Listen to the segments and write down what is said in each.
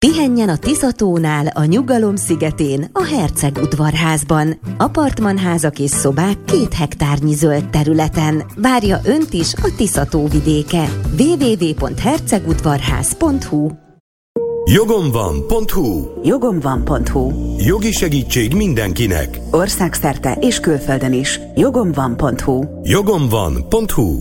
Pihenjen a Tisza-tónál, a Nyugalom szigetén, a Herceg udvarházban. Apartmanházak és szobák 2 hektárnyi zöld területen. Várja önt is a Tisza-tó vidéke. www.hercegudvarház.hu. Jogomvan.hu. Jogomvan.hu. Jogi segítség mindenkinek. Országszerte és külföldön is. Jogomvan.hu. Jogomvan.hu.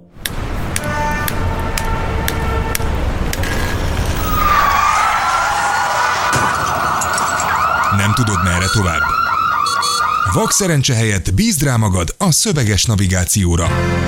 Nem tudod, merre tovább? Vakszerencse helyett bízd rá magad a szöveges navigációra.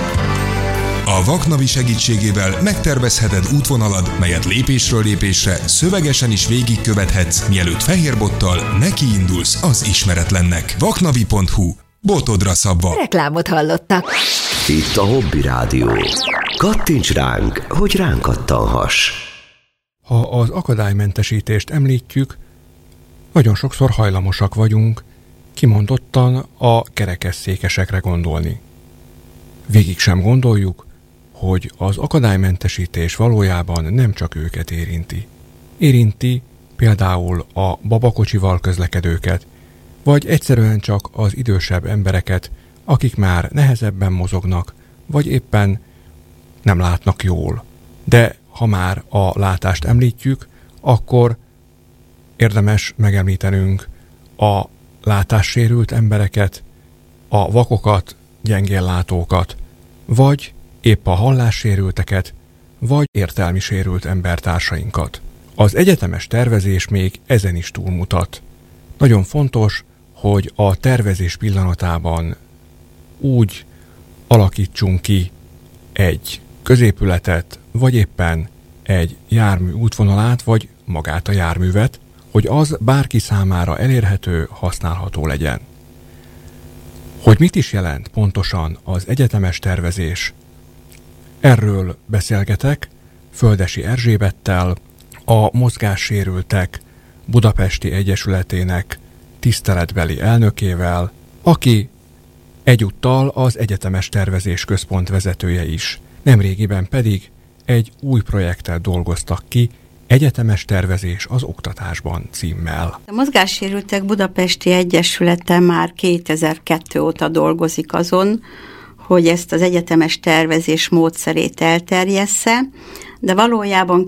A Vaknavi segítségével megtervezheted útvonalad, melyet lépésről lépésre szövegesen is végigkövethetsz, mielőtt fehérbottal nekiindulsz az ismeretlennek. Vaknavi.hu. Botodra szabva. Reklámot hallottak. Itt a Hobby Rádió. Kattints ránk, hogy ránk kattanhass. Ha az akadálymentesítést említjük, nagyon sokszor hajlamosak vagyunk kimondottan a kerekesszékesekre gondolni. Végig sem gondoljuk, hogy az akadálymentesítés valójában nem csak őket érinti. Érinti például a babakocsival közlekedőket, vagy egyszerűen csak az idősebb embereket, akik már nehezebben mozognak, vagy éppen nem látnak jól. De ha már a látást említjük, akkor érdemes megemlítenünk a látássérült embereket, a vakokat, gyengéllátókat, vagy épp a hallássérülteket, vagy értelmi sérült embertársainkat. Az egyetemes tervezés még ezen is túlmutat. Nagyon fontos, hogy a tervezés pillanatában úgy alakítsunk ki egy középületet, vagy éppen egy jármű útvonalát, vagy magát a járművet, hogy az bárki számára elérhető, használható legyen. Hogy mit is jelent pontosan az egyetemes tervezés? Erről beszélgetek Földessy Erzsébettel, a Mozgássérültek Budapesti Egyesületének tiszteletbeli elnökével, aki egyúttal az Egyetemes Tervezés Központ vezetője is. Nemrégiben pedig egy új projektet dolgoztak ki, Egyetemes tervezés az oktatásban címmel. A Mozgássérültek Budapesti Egyesülete már 2002 óta dolgozik azon, hogy ezt az egyetemes tervezés módszerét elterjessze, de valójában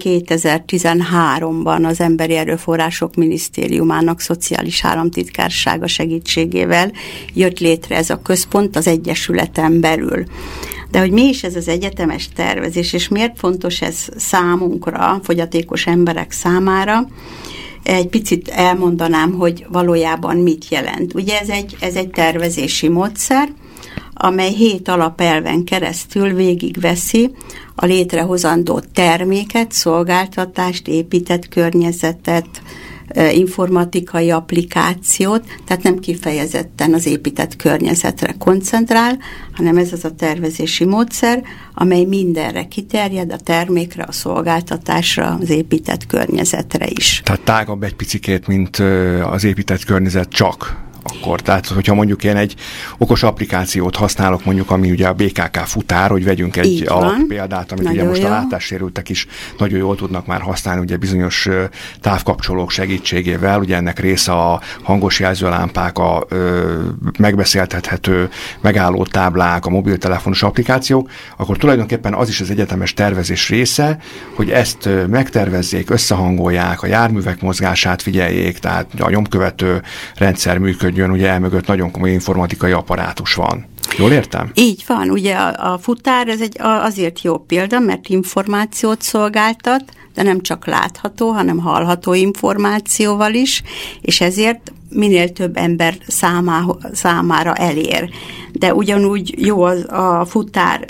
2013-ban az Emberi Erőforrások Minisztériumának Szociális Államtitkársága segítségével jött létre ez a központ az Egyesületen belül. De hogy mi is ez az egyetemes tervezés, és miért fontos ez számunkra, fogyatékos emberek számára, egy picit elmondanám, hogy valójában mit jelent. Ugye ez egy tervezési módszer, amely 7 alapelven keresztül végigveszi a létrehozandó terméket, szolgáltatást, épített környezetet, informatikai applikációt, tehát nem kifejezetten az épített környezetre koncentrál, hanem ez az a tervezési módszer, amely mindenre kiterjed, a termékre, a szolgáltatásra, az épített környezetre is. Tehát tágabb egy picikét, mint az épített környezet csak. Akkor, tehát, hogyha mondjuk én egy okos applikációt használok, mondjuk, ami ugye a BKK futár, hogy vegyünk egy alappéldát, amit nagyon ugye most jó. A látássérültek is nagyon jól tudnak már használni, ugye bizonyos távkapcsolók segítségével, ugye ennek része a hangos jelzőlámpák, a megbeszéltethető megálló táblák, a mobiltelefonos applikációk, akkor tulajdonképpen az is az egyetemes tervezés része, hogy ezt megtervezzék, összehangolják, a járművek mozgását figyeljék, tehát a nyomkövető rendszer működjön, ugye elmögött nagyon komoly informatikai apparátus van. Jól értem? Így van, ugye a futár ez azért jó példa, mert információt szolgáltat, de nem csak látható, hanem hallható információval is, és ezért minél több ember számára elér. De ugyanúgy jó a futár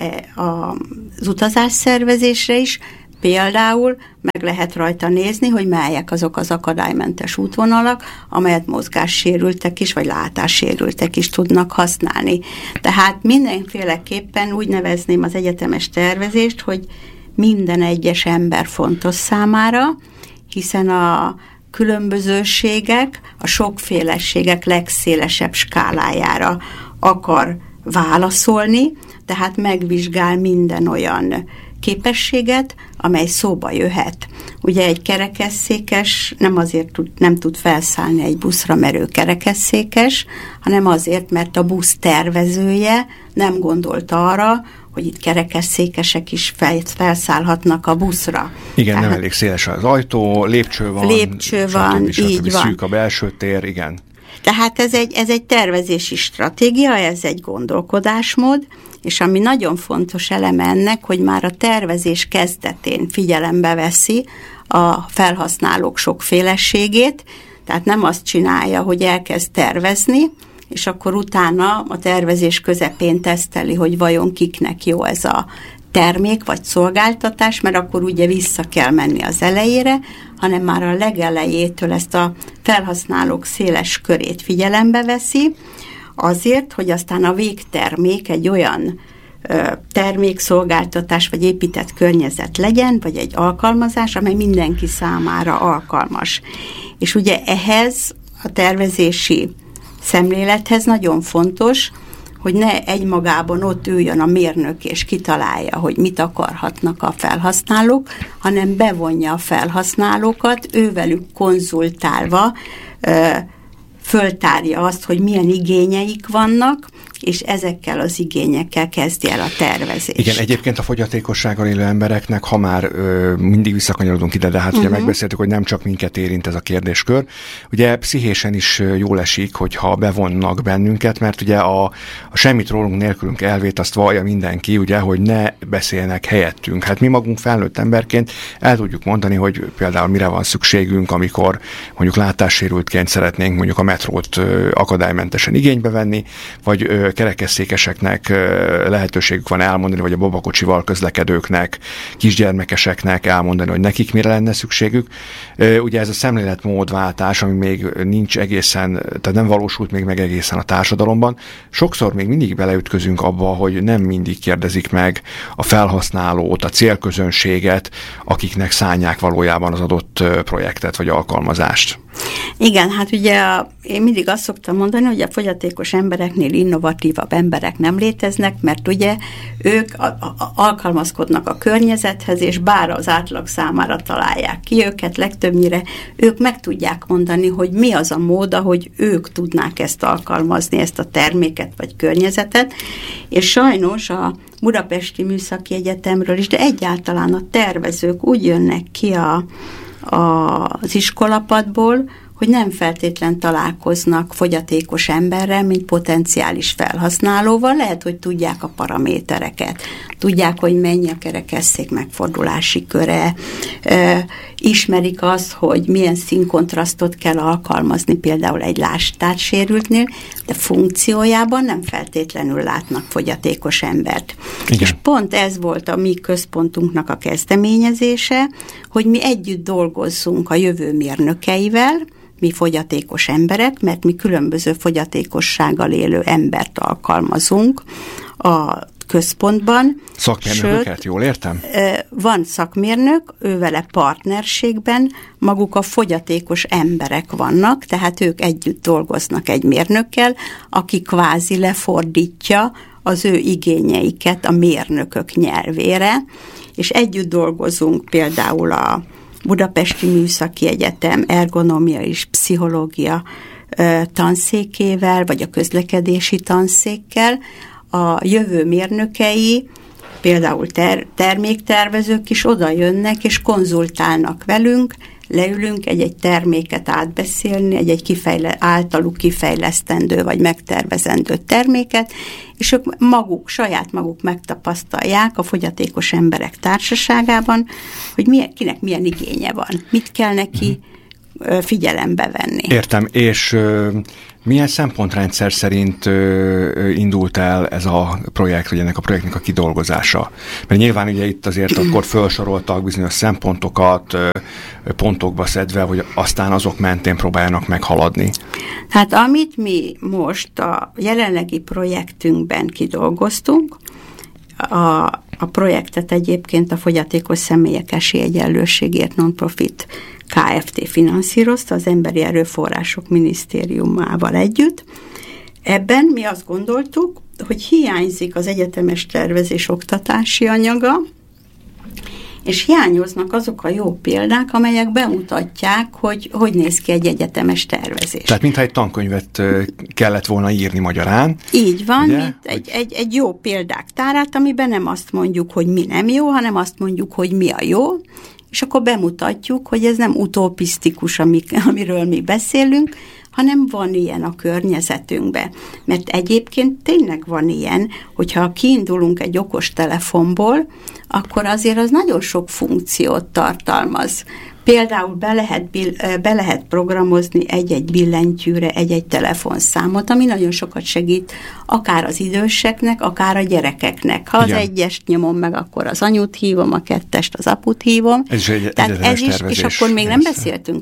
az utazásszervezésre is, például meg lehet rajta nézni, hogy melyek azok az akadálymentes útvonalak, amelyet mozgássérültek is, vagy látássérültek is tudnak használni. Tehát mindenféleképpen úgy nevezném az egyetemes tervezést, hogy minden egyes ember fontos számára, hiszen a különbözőségek, a sokféleségek legszélesebb skálájára akar válaszolni, tehát megvizsgál minden olyan képességet, amely szóba jöhet. Ugye egy kerekesszékes nem azért nem tud felszállni egy buszra, mert ő kerekesszékes, hanem azért, mert a busz tervezője nem gondolt arra, hogy itt kerekesszékesek is felszállhatnak a buszra. Igen, tehát nem elég széles az ajtó, lépcső van, így van. Szűk a belső tér, igen. Tehát ez egy tervezési stratégia, ez egy gondolkodásmód, és ami nagyon fontos eleme ennek, hogy már a tervezés kezdetén figyelembe veszi a felhasználók sokféleségét, tehát nem azt csinálja, hogy elkezd tervezni, és akkor utána a tervezés közepén teszteli, hogy vajon kiknek jó ez a termék vagy szolgáltatás, mert akkor ugye vissza kell menni az elejére, hanem már a legelejétől ezt a felhasználók széles körét figyelembe veszi, azért, hogy aztán a végtermék egy olyan termékszolgáltatás vagy épített környezet legyen, vagy egy alkalmazás, amely mindenki számára alkalmas. És ugye ehhez a tervezési szemlélethez nagyon fontos, hogy ne egymagában ott üljön a mérnök és kitalálja, hogy mit akarhatnak a felhasználók, hanem bevonja a felhasználókat, ővelük konzultálva föltárja azt, hogy milyen igényeik vannak, és ezekkel az igényekkel kezdje el a tervezést. Igen, egyébként a fogyatékossággal élő embereknek, ha már mindig visszakanyarodunk ide, de hát ugye megbeszéltük, hogy nem csak minket érint ez a kérdéskör. Ugye pszichésen is jól esik, hogyha bevonnak bennünket, mert ugye a semmit rólunk nélkülünk elvét azt vallja mindenki, ugye, hogy ne beszélnek helyettünk. Hát mi magunk felnőtt emberként el tudjuk mondani, hogy például mire van szükségünk, amikor mondjuk látássérültként szeretnénk mondjuk a metrót akadálymentesen igénybe venni, vagy kerekesszékeseknek lehetőségük van elmondani, vagy a babakocsival közlekedőknek, kisgyermekeseknek elmondani, hogy nekik mire lenne szükségük. Ugye ez a szemléletmódváltás, ami még nincs egészen, tehát nem valósult még meg egészen a társadalomban. Sokszor még mindig beleütközünk abba, hogy nem mindig kérdezik meg a felhasználót, a célközönséget, akiknek szánják valójában az adott projektet vagy alkalmazást. Igen, hát ugye én mindig azt szoktam mondani, hogy a fogyatékos embereknél innovatívabb emberek nem léteznek, mert ugye ők alkalmazkodnak a környezethez, és bár az átlag számára találják ki őket, legtöbbnyire ők meg tudják mondani, hogy mi az a mód, ahogy ők tudnák ezt alkalmazni, ezt a terméket vagy környezetet, és sajnos a Budapesti Műszaki Egyetemről is, de egyáltalán a tervezők úgy jönnek ki az iskolapadból, hogy nem feltétlen találkoznak fogyatékos emberrel, mint potenciális felhasználóval. Lehet, hogy tudják a paramétereket, tudják, hogy mennyi a kerekesszék megfordulási köre, ismerik azt, hogy milyen színkontrasztot kell alkalmazni például egy látássérültnél, de funkciójában nem feltétlenül látnak fogyatékos embert. Igen. És pont ez volt a mi központunknak a kezdeményezése, hogy mi együtt dolgozzunk a jövő mérnökeivel, mi fogyatékos emberek, mert mi különböző fogyatékossággal élő embert alkalmazunk a központban. Szakmérnököket, jól értem? Van szakmérnök, ővele partnerségben maguk a fogyatékos emberek vannak, tehát ők együtt dolgoznak egy mérnökkel, aki kvázi lefordítja az ő igényeiket a mérnökök nyelvére, és együtt dolgozunk például a Budapesti Műszaki Egyetem ergonómia és pszichológia tanszékével, vagy a közlekedési tanszékkel. A jövő mérnökei, például terméktervezők is oda jönnek, és konzultálnak velünk, leülünk egy-egy terméket átbeszélni, egy-egy általuk kifejlesztendő vagy megtervezendő terméket, és ők saját maguk megtapasztalják a fogyatékos emberek társaságában, hogy kinek milyen igénye van, mit kell neki figyelembe venni. Értem, és milyen szempontrendszer szerint indult el ez a projekt, vagy ennek a projektnek a kidolgozása? Mert nyilván ugye itt azért akkor felsoroltak bizonyos szempontokat, pontokba szedve, hogy aztán azok mentén próbáljanak meghaladni. Hát amit mi most a jelenlegi projektünkben kidolgoztunk, a projektet egyébként a Fogyatékos Személyek Esélyegyenlőségért non-profit Kft. Finanszírozta az Emberi Erőforrások Minisztériumával együtt. Ebben mi azt gondoltuk, hogy hiányzik az egyetemes tervezés oktatási anyaga, és hiányoznak azok a jó példák, amelyek bemutatják, hogy néz ki egy egyetemes tervezés. Tehát mintha egy tankönyvet kellett volna írni magyarán. Így van, ugye? Mint egy jó példák tárát, amiben nem azt mondjuk, hogy mi nem jó, hanem azt mondjuk, hogy mi a jó, és akkor bemutatjuk, hogy ez nem utopisztikus, amiről mi beszélünk, hanem van ilyen a környezetünkben. Mert egyébként tényleg van ilyen, hogyha kiindulunk egy okostelefonból, akkor azért az nagyon sok funkciót tartalmaz. Például be lehet programozni egy-egy billentyűre egy-egy telefonszámot, ami nagyon sokat segít akár az időseknek, akár a gyerekeknek. Ha az egyest nyomom meg, akkor az anyut hívom, a kettest az aput hívom. Ez is, és akkor még nem beszéltünk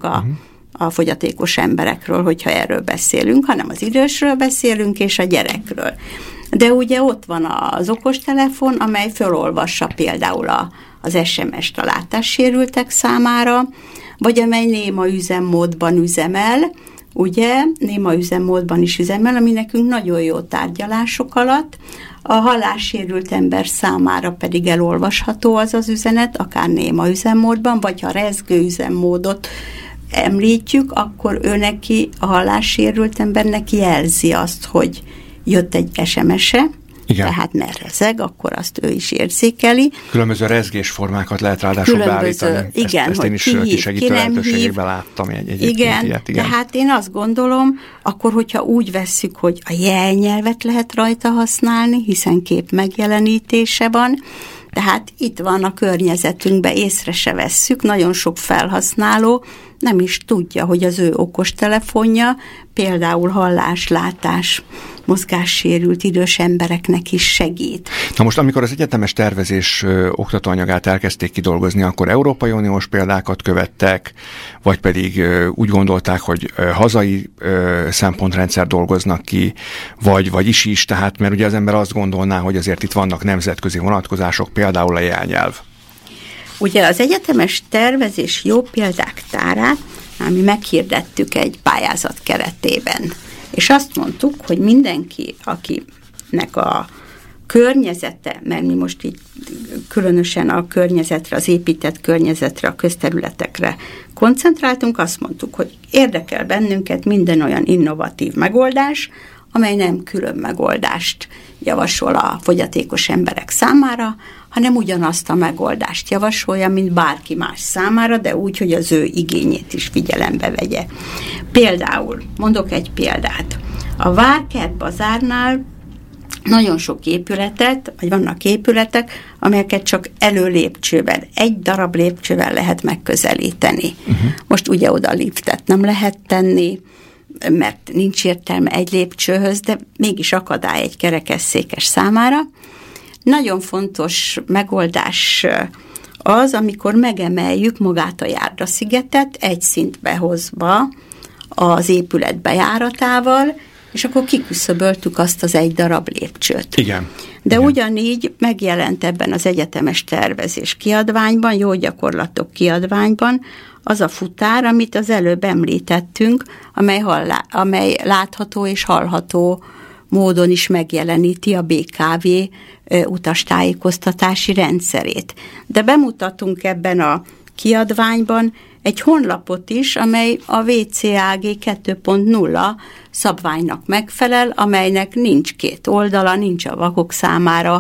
a fogyatékos emberekről, hogyha erről beszélünk, hanem az idősről beszélünk, és a gyerekről. De ugye ott van az okostelefon, amely fölolvassa például az SMS-t a látássérültek számára, vagy amely néma üzemmódban üzemel, ugye, néma üzemmódban is üzemel, ami nekünk nagyon jó tárgyalások alatt, a hallássérült ember számára pedig elolvasható az az üzenet, akár néma üzemmódban, vagy ha rezgő üzemmódot említjük, akkor ő neki, a hallássérült embernek jelzi azt, hogy jött egy SMS-e, tehát mert rezeg, akkor azt ő is érzékeli. Különböző rezgésformákat lehet ráadásul beállítani. Igen, ezt én is kisegítő lehetőségekben láttam egyébként ilyet. Igen, tehát én azt gondolom, akkor hogyha úgy vesszük, hogy a jelnyelvet lehet rajta használni, hiszen kép megjelenítése van, tehát itt van a környezetünkben, észre se vesszük, nagyon sok felhasználó nem is tudja, hogy az ő okostelefonja például hallás, látás, mozgássérült idős embereknek is segít. Na most, amikor az egyetemes tervezés oktatóanyagát elkezdték kidolgozni, akkor Európai Uniós példákat követtek, vagy pedig úgy gondolták, hogy hazai szempontrendszer dolgoznak ki, vagy is, tehát mert ugye az ember azt gondolná, hogy azért itt vannak nemzetközi vonatkozások, például a jelnyelv. Ugye az egyetemes tervezés jó példák tárát, mi meghirdettük egy pályázat keretében, és azt mondtuk, hogy mindenki, akinek a környezete, mert mi most így különösen a környezetre, az épített környezetre, a közterületekre koncentráltunk, azt mondtuk, hogy érdekel bennünket minden olyan innovatív megoldás, amely nem külön megoldást javasol a fogyatékos emberek számára, hanem ugyanazt a megoldást javasolja, mint bárki más számára, de úgy, hogy az ő igényét is figyelembe vegye. Például, mondok egy példát, a Várkert bazárnál nagyon sok épületet, vagy vannak épületek, amelyeket csak előlépcsővel, egy darab lépcsővel lehet megközelíteni. Most ugye oda liftet nem lehet tenni, mert nincs értelme egy lépcsőhöz, de mégis akadály egy kerekesszékes számára. Nagyon fontos megoldás az, amikor megemeljük magát a járdaszigetet egy szintbe hozva az épület bejáratával, és akkor kiküszöböltük azt az egy darab lépcsőt. Igen. De ugyanígy megjelent ebben az egyetemes tervezés kiadványban, jó gyakorlatok kiadványban, az a futár, amit az előbb említettünk, amely látható és hallható módon is megjeleníti a BKV utastájékoztatási rendszerét. De bemutatunk ebben a kiadványban egy honlapot is, amely a WCAG 2.0 szabványnak megfelel, amelynek nincs két oldala, nincs a vakok számára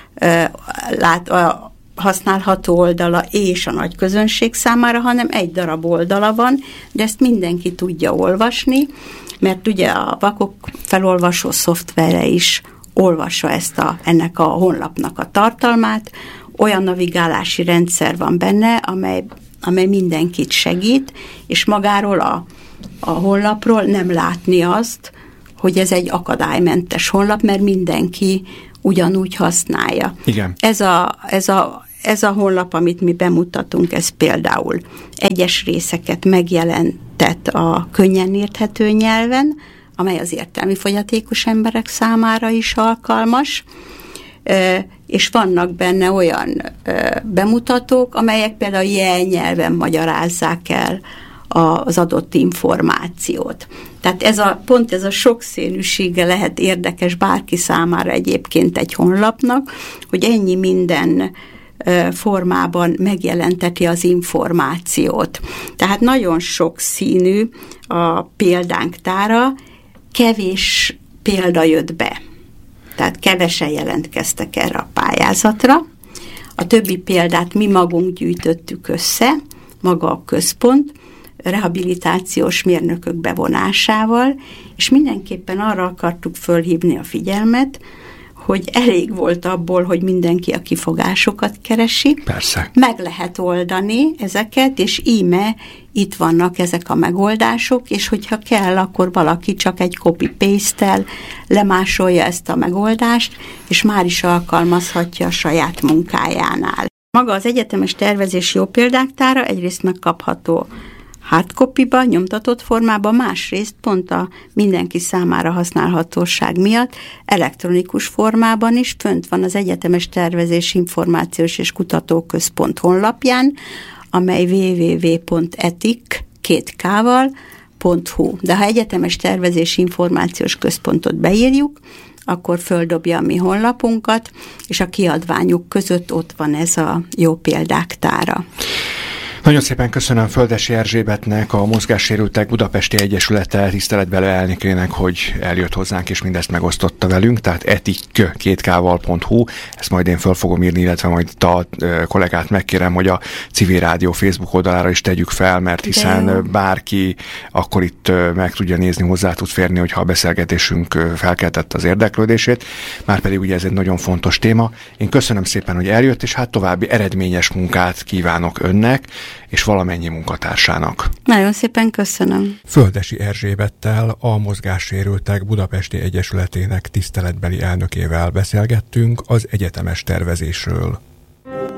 használható oldala és a nagy közönség számára, hanem egy darab oldala van, de ezt mindenki tudja olvasni, mert ugye a vakok felolvasó szoftvere is olvassa ennek a honlapnak a tartalmát, olyan navigálási rendszer van benne, amely mindenkit segít, és magáról a honlapról nem látni azt, hogy ez egy akadálymentes honlap, mert mindenki ugyanúgy használja. Igen. Ez a honlap, amit mi bemutatunk, ez például egyes részeket megjelentett a könnyen érthető nyelven, amely az értelmi fogyatékos emberek számára is alkalmas, és vannak benne olyan bemutatók, amelyek például jelnyelven magyarázzák el az adott információt. Tehát pont ez a sokszínűsége lehet érdekes bárki számára egyébként egy honlapnak, hogy ennyi minden formában megjelenteti az információt. Tehát nagyon sok színű a példánk tára, kevés példa jött be. Tehát kevesen jelentkeztek erre a pályázatra. A többi példát mi magunk gyűjtöttük össze, maga a központ, rehabilitációs mérnökök bevonásával, és mindenképpen arra akartuk fölhívni a figyelmet, hogy elég volt abból, hogy mindenki a kifogásokat keresi. Persze. Meg lehet oldani ezeket, és íme itt vannak ezek a megoldások, és hogyha kell, akkor valaki csak egy copy-paste-tel lemásolja ezt a megoldást, és már is alkalmazhatja a saját munkájánál. Maga az egyetemes tervezés jó példák tára egyrészt megkapható hardcopy-ba, nyomtatott formában, másrészt pont a mindenki számára használhatóság miatt elektronikus formában is fönt van az Egyetemes Tervezés Információs és Kutatóközpont honlapján, amely www.etik.hu. De ha Egyetemes Tervezés Információs Központot beírjuk, akkor földobja a mi honlapunkat, és a kiadványok között ott van ez a jó példák tára. Nagyon szépen köszönöm Földessy Erzsébetnek, a Mozgássérültek Budapesti Egyesülete tiszteletbeli elnökének, hogy eljött hozzánk és mindezt megosztotta velünk, tehát etik.hu, ezt majd én föl fogom írni, illetve majd a kollégát megkérem, hogy a Civil Rádió Facebook oldalára is tegyük fel, mert hiszen bárki akkor itt meg tudja nézni, hozzá tud férni, hogyha a beszélgetésünk felkeltett az érdeklődését, márpedig ugye ez egy nagyon fontos téma. Én köszönöm szépen, hogy eljött, és hát további eredményes munkát kívánok önnek, és valamennyi munkatársának. Nagyon szépen köszönöm. Földessy Erzsébettel, a Mozgássérültek Budapesti Egyesületének tiszteletbeli elnökével beszélgettünk az egyetemes tervezésről.